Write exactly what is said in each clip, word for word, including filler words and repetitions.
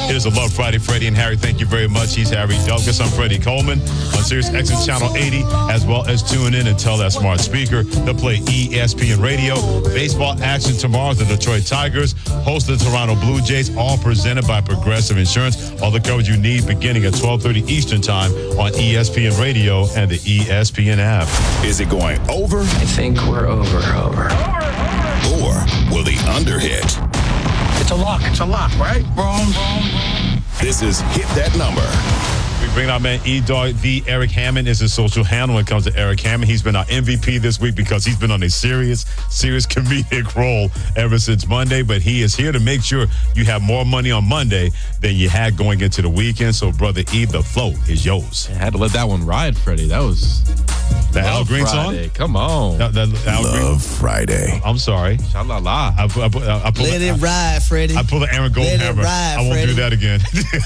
It is a Love Friday. Freddie and Harry, thank you very much. He's Harry Douglas. I'm Freddie Coleman on Sirius X M Channel eighty, as well as tune in and tell that smart speaker to play E S P N Radio. Baseball action tomorrow. The Detroit Tigers host the Toronto Blue Jays, all presented by Progressive Insurance. All the coverage you need beginning at twelve thirty Eastern Time on E S P N Radio and the E S P N app. Is it going over? I think we're over, over. Or will the under hit? It's a lock. It's a lock, right? Wrong, wrong, wrong. This is Hit That Number. We bring our man E-Dog. The Eric Hammond is his social handle when it comes to Eric Hammond. He's been our M V P this week because he's been on a serious, serious comedic role ever since Monday. But he is here to make sure you have more money on Monday than you had going into the weekend. So, brother E, the flow is yours. I had to let that one ride, Freddie. That was the Al Green Friday. song? Come on. That, that, Al Love Green? Friday. I'm sorry. Sha-la-la. I, I, I, I pulled Let the, it ride, Freddie. I, I pulled the Aaron Let it Goldhammer. ride, I won't Freddie. do that again.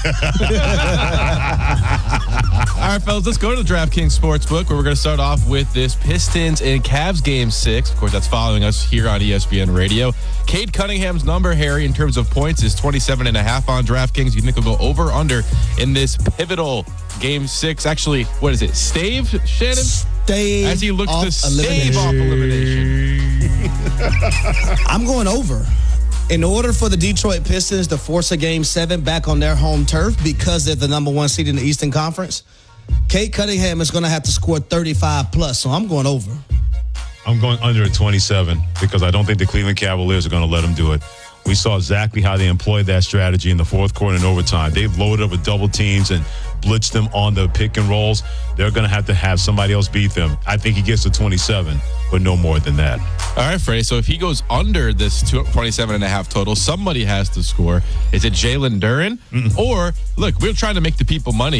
All right, fellas, let's go to the DraftKings Sportsbook, where we're going to start off with this Pistons and Cavs Game six. Of course, that's following us here on E S P N Radio. Cade Cunningham's number, Harry, in terms of points, is twenty-seven and a half on DraftKings. You think he'll go over or under in this pivotal Game six? Actually, what is it, stave, Shannon? Stave As he looks off to stave elimination. off elimination. I'm going over. In order for the Detroit Pistons to force a game seven back on their home turf because they're the number one seed in the Eastern Conference, Cade Cunningham is going to have to score thirty-five plus, so I'm going over. I'm going under at twenty-seven because I don't think the Cleveland Cavaliers are going to let him do it. We saw exactly how they employed that strategy in the fourth quarter and overtime. They loaded up with double teams and blitzed them on the pick and rolls. They're going to have to have somebody else beat them. I think he gets to twenty-seven, but no more than that. All right, Freddie. So if he goes under this twenty-seven and a half total, somebody has to score. Is it Jalen Duren? Mm-mm. Or, look, we're trying to make the people money